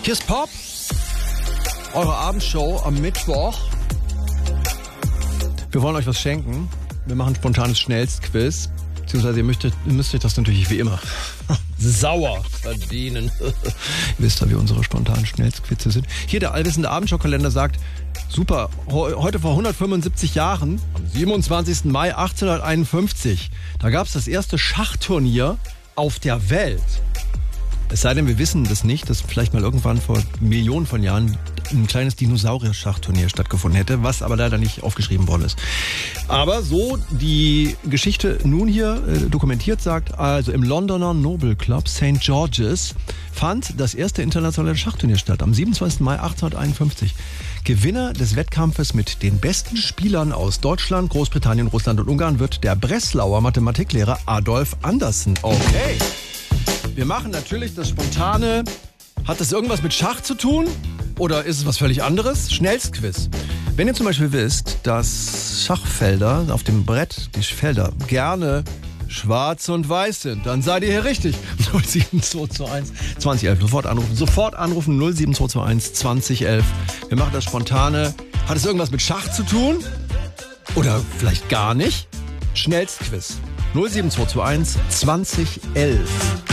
Hier ist Pop, eure Abendshow am Mittwoch. Wir wollen euch was schenken. Wir machen ein spontanes Schnellstquiz. Beziehungsweise ihr müsst euch das natürlich wie immer sauer verdienen. Ihr wisst ja, wie unsere spontanen Schnellstquizze sind. Hier der allwissende Abendshowkalender sagt, super, heute vor 175 Jahren, am 27. Mai 1851, da gab es das erste Schachturnier auf der Welt. Es sei denn, wir wissen das nicht, dass vielleicht mal irgendwann vor Millionen von Jahren ein kleines Dinosaurier-Schachturnier stattgefunden hätte, was aber leider nicht aufgeschrieben worden ist. Aber so die Geschichte nun hier dokumentiert sagt, also im Londoner Noble Club St. George's fand das erste internationale Schachturnier statt, am 27. Mai 1851. Gewinner des Wettkampfes mit den besten Spielern aus Deutschland, Großbritannien, Russland und Ungarn wird der Breslauer Mathematiklehrer Adolf Andersen. Okay. Wir machen natürlich das Spontane. Hat das irgendwas mit Schach zu tun? Oder ist es was völlig anderes? Schnellstquiz. Wenn ihr zum Beispiel wisst, dass Schachfelder auf dem Brett, die Felder, gerne schwarz und weiß sind, dann seid ihr hier richtig. 07221 2011. Sofort anrufen 07221 2011. Wir machen das Spontane. Hat es irgendwas mit Schach zu tun? Oder vielleicht gar nicht? Schnellstquiz. 07221 2011.